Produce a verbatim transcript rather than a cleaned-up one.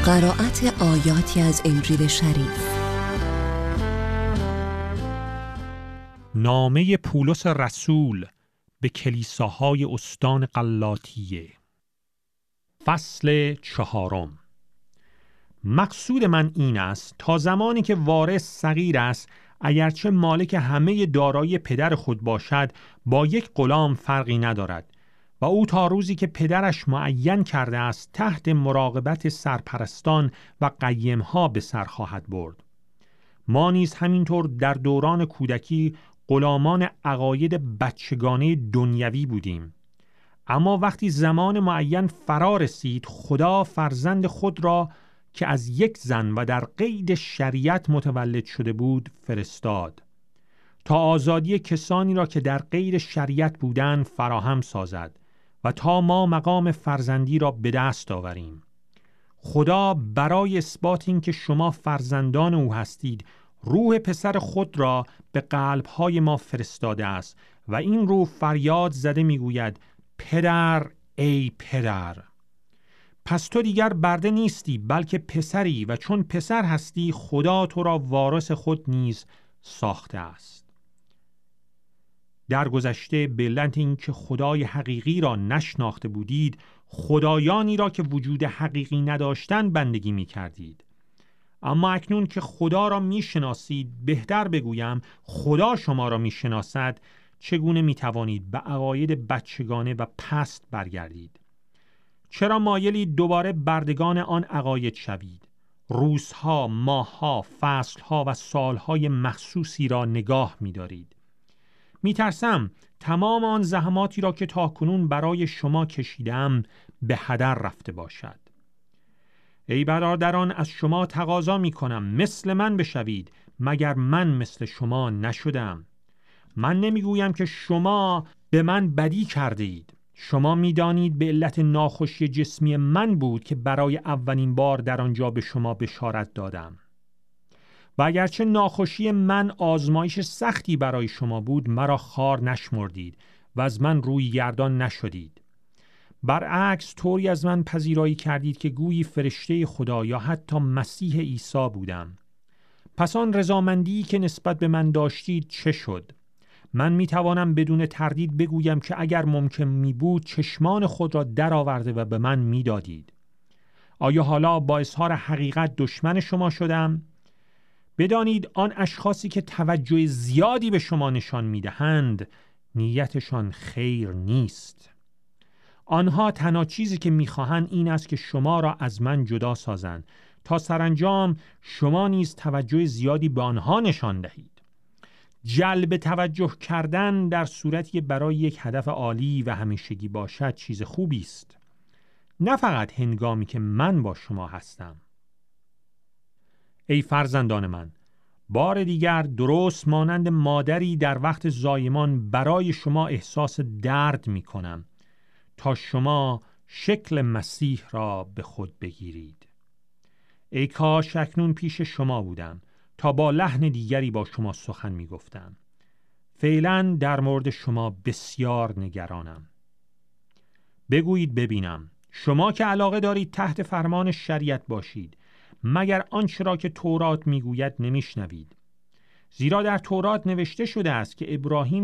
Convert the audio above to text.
قرائت آیاتی از انجیل شریف. نامه پولس رسول به کلیساهای استان غلاطیه. فصل چهارم. مقصود من این است تا زمانی که وارث صغیر است، اگرچه مالک همه دارایی پدر خود باشد، با یک غلام فرقی ندارد و او تا روزی که پدرش معین کرده است تحت مراقبت سرپرستان و قیمها به سر خواهد برد. ما نیز همینطور در دوران کودکی غلامان عقاید بچگانه دنیوی بودیم، اما وقتی زمان معین فرا رسید، خدا فرزند خود را که از یک زن و در قید شریعت متولد شده بود فرستاد تا آزادی کسانی را که در قید شریعت بودند فراهم سازد و تا ما مقام فرزندی را به دست آوریم. خدا برای اثبات این که شما فرزندان او هستید، روح پسر خود را به قلب‌های ما فرستاده است و این روح فریاد زده میگوید: پدر، ای پدر. پس تو دیگر برده نیستی بلکه پسری، و چون پسر هستی خدا تو را وارث خود نیز ساخته است. در گذشته به علت این که خدای حقیقی را نشناخته بودید، خدایانی را که وجود حقیقی نداشتند بندگی می کردید. اما اکنون که خدا را می شناسید، بهتر بگویم خدا شما را می شناسد، چگونه می توانید به عقاید بچگانه و پست برگردید؟ چرا مایلید دوباره بردگان آن عقاید شوید؟ روزها، ماهها، فصلها و سالهای مخصوصی را نگاه می دارید. می ترسم تمام آن زحماتی را که تاکنون برای شما کشیدم به هدر رفته باشد. ای برادران، از شما تقاضا می کنم مثل من بشوید، مگر من مثل شما نشدم. من نمی گویم که شما به من بدی کرده اید. شما می دانید به علت ناخوشی جسمی من بود که برای اولین بار در آنجا به شما بشارت دادم. و اگرچه ناخوشی من آزمایش سختی برای شما بود، مرا خوار نشمردید و از من روی گردان نشدید. برعکس طوری از من پذیرایی کردید که گویی فرشته خدا یا حتی مسیح عیسی بودم. پس آن رضامندی که نسبت به من داشتید چه شد؟ من می توانم بدون تردید بگویم که اگر ممکن می بود چشمان خود را در آورده و به من می دادید. آیا حالا با اظهار حقیقت دشمن شما شدم؟ بدانید آن اشخاصی که توجه زیادی به شما نشان می دهند نیتشان خیر نیست. آنها تنها چیزی که می خواهند این است که شما را از من جدا سازند تا سرانجام شما نیز توجه زیادی به آنها نشان دهید. جلب توجه کردن در صورتی برای یک هدف عالی و همیشگی باشد چیز خوبی است، نه فقط هنگامی که من با شما هستم. ای فرزندان من، بار دیگر درست مانند مادری در وقت زایمان برای شما احساس درد می کنم تا شما شکل مسیح را به خود بگیرید. ای کاش اکنون پیش شما بودم تا با لحن دیگری با شما سخن می گفتم. فعلا در مورد شما بسیار نگرانم. بگویید ببینم، شما که علاقه دارید تحت فرمان شریعت باشید، مگر آنچه را که تورات میگوید نمیشنوید؟ زیرا در تورات نوشته شده است که ابراهیم